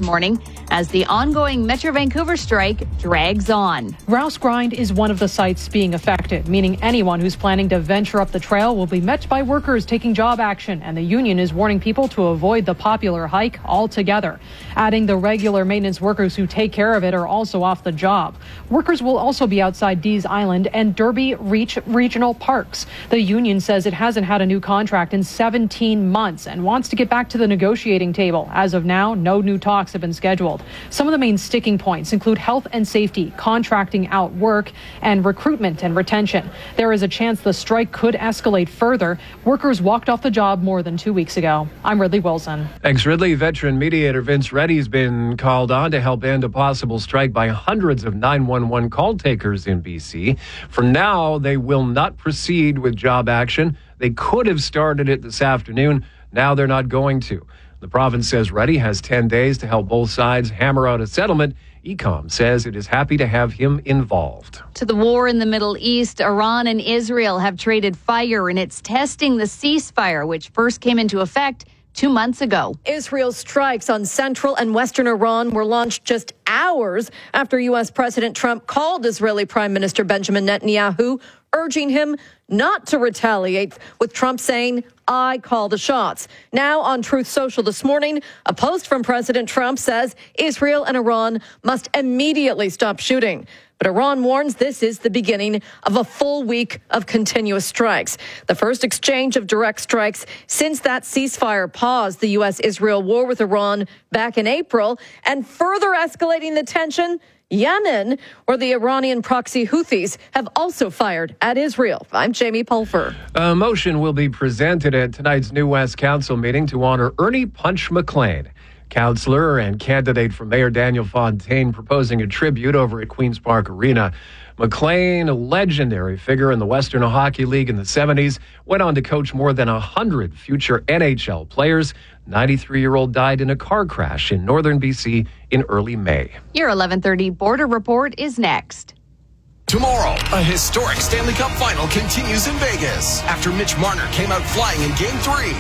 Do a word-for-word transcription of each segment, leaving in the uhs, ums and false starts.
morning as the ongoing Metro Vancouver strike drags on. Grouse Grind is one of the sites being affected, meaning anyone who's planning to venture up the trail will be met by workers taking job action, and the union is warning people to avoid the popular hike altogether, adding the regular maintenance workers who take care of it are also off the job. Workers will also be outside Dees Island and Derby Reach Regional Parks. The union says it hasn't had a new contract in seventeen months and wants to get back to the negotiating table. As of now, no new talks have been scheduled. Some of the main sticking points include health and safety, contracting out work, and recruitment and retention. There is a chance the strike could escalate further. Workers walked off the job more than two weeks ago. I'm Ridley Wilson. Thanks, Ridley. Veteran mediator Vince Reddy's been called on to help end a possible strike by hundreds of nine one one call takers in B C. For now, they will not proceed with job action. They could have started it this afternoon. Now they're not going to. The province says Reddy has ten days to help both sides hammer out a settlement. E COM says it is happy to have him involved. To the war in the Middle East, Iran and Israel have traded fire, and it's testing the ceasefire, which first came into effect two months ago. Israel's strikes on central and western Iran were launched just hours after U S. President Trump called Israeli Prime Minister Benjamin Netanyahu, urging him not to retaliate, with Trump saying, "I call the shots." Now on Truth Social this morning, a post from President Trump says Israel and Iran must immediately stop shooting. But Iran warns this is the beginning of a full week of continuous strikes. The first exchange of direct strikes since that ceasefire paused the U S Israel war with Iran back in April, and further escalating the tension, Yemen, where the Iranian proxy Houthis have also fired at Israel. I'm Jamie Pulfer. A motion will be presented at tonight's New West Council meeting to honor Ernie Punch McLean. Councillor and candidate for Mayor Daniel Fontaine proposing a tribute over at Queen's Park Arena. McLean, a legendary figure in the Western Hockey League in the seventies, went on to coach more than one hundred future N H L players. ninety-three-year-old died in a car crash in northern B C in early May. Your eleven thirty Border Report is next. Tomorrow, a historic Stanley Cup final continues in Vegas after Mitch Marner came out flying in Game three.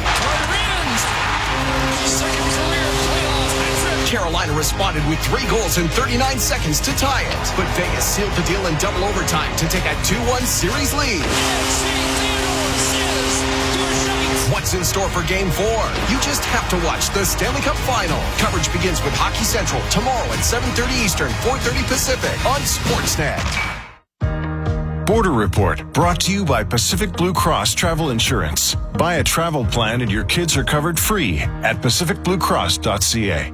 Carolina responded with three goals in thirty-nine seconds to tie it. But Vegas sealed the deal in double overtime to take a two one series lead. What's in store for Game four? You just have to watch the Stanley Cup Final. Coverage begins with Hockey Central tomorrow at seven thirty Eastern, four thirty Pacific on Sportsnet. Border Report, brought to you by Pacific Blue Cross Travel Insurance. Buy a travel plan and your kids are covered free at pacific blue cross dot c a.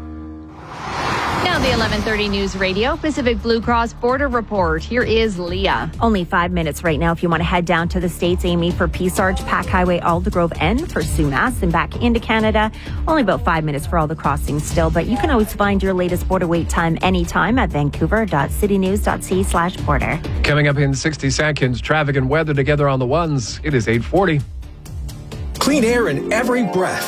Now the eleven thirty News Radio Pacific Blue Cross Border Report. Here is Leah. Only five minutes right now if you want to head down to the States, Amy, for Peace Arch, Pack Highway, Aldergrove End for Sumas, and back into Canada. Only about five minutes for all the crossings still, but you can always find your latest border wait time anytime at vancouver dot city news dot c a slash border. Coming up in sixty seconds, traffic and weather together on the ones. It is eight forty. Clean air in every breath.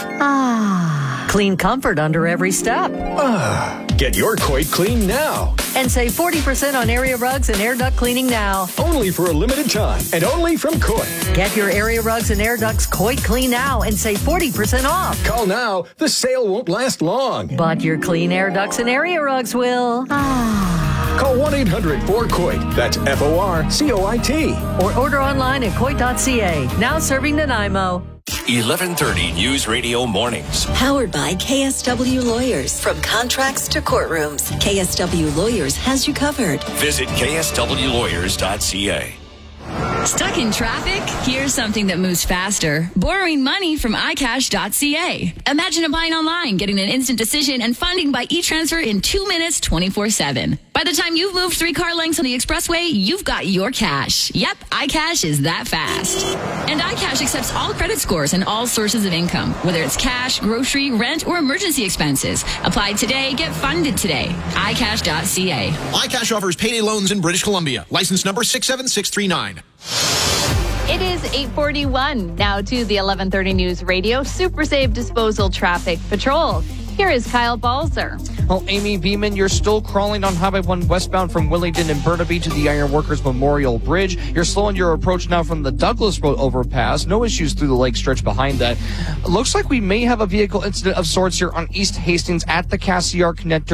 Ah. Clean comfort under every step. Ah. Get your Coit clean now. And save forty percent on area rugs and air duct cleaning now. Only for a limited time and only from Coit. Get your area rugs and air ducts Coit clean now and save forty percent off. Call now. The sale won't last long. But your clean air ducts and area rugs will. Ah. Call one eight hundred four coit. That's F O R C O I T. Or order online at coit dot c a. Now serving Nanaimo. eleven thirty News Radio Mornings. Powered by K S W Lawyers. From contracts to courtrooms, K S W Lawyers has you covered. Visit k s w lawyers dot c a. Stuck in traffic? Here's something that moves faster. Borrowing money from i cash dot c a. Imagine applying online, getting an instant decision, and funding by e-transfer in two minutes, twenty-four seven. By the time you've moved three car lengths on the expressway, you've got your cash. Yep, iCash is that fast. And iCash accepts all credit scores and all sources of income, whether it's cash, grocery, rent, or emergency expenses. Apply today, get funded today. i cash dot c a. iCash offers payday loans in British Columbia. License number six seven six three nine. It is eight forty-one. Now to the eleven thirty News Radio Super Save Disposal Traffic Patrol. Here is Kyle Balzer. Well, Amy Beeman, you're still crawling on Highway one westbound from Willingdon and Burnaby to the Iron Workers Memorial Bridge. You're slowing your approach now from the Douglas Road overpass. No issues through the lake stretch behind that. Looks like we may have a vehicle incident of sorts here on East Hastings at the Cassiar Connector.